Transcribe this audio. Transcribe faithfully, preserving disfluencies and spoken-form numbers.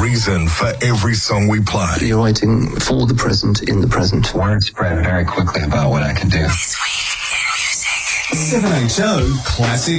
reason for every song we play. You're writing for the present, in the present. Word spread very quickly about what I can do. This week in music. seven H O Classic